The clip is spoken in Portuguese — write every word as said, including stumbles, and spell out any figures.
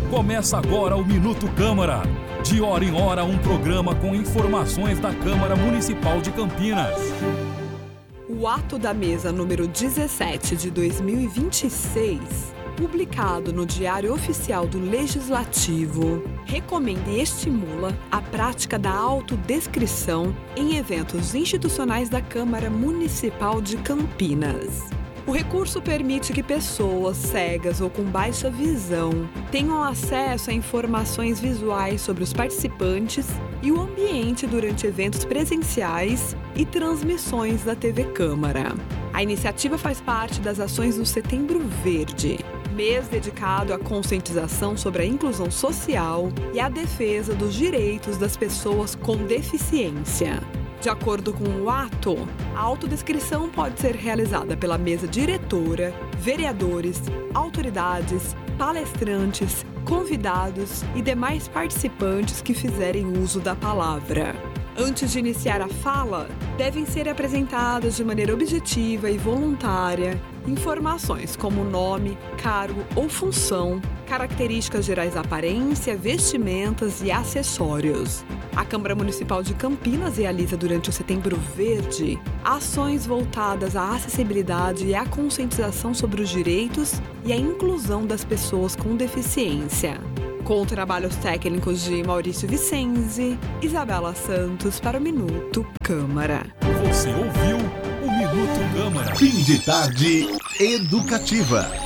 Começa agora o Minuto Câmara. De hora em hora, um programa com informações da Câmara Municipal de Campinas. O ato da mesa número dezessete de dois mil e vinte e seis, publicado no Diário Oficial do Legislativo, recomenda e estimula a prática da autodescrição em eventos institucionais da Câmara Municipal de Campinas. O recurso permite que pessoas cegas ou com baixa visão tenham acesso a informações visuais sobre os participantes e o ambiente durante eventos presenciais e transmissões da T V Câmara. A iniciativa faz parte das ações do Setembro Verde, mês dedicado à conscientização sobre a inclusão social e à defesa dos direitos das pessoas com deficiência. De acordo com o ato, a autodescrição pode ser realizada pela mesa diretora, vereadores, autoridades, palestrantes, convidados e demais participantes que fizerem uso da palavra. Antes de iniciar a fala, devem ser apresentadas de maneira objetiva e voluntária informações como nome, cargo ou função, características gerais da aparência, vestimentas e acessórios. A Câmara Municipal de Campinas realiza durante o Setembro Verde ações voltadas à acessibilidade e à conscientização sobre os direitos e a inclusão das pessoas com deficiência. Com trabalhos técnicos de Maurício Vicenzi, Isabela Santos para o Minuto Câmara. Você ouviu o Minuto Câmara. Fim de tarde educativa.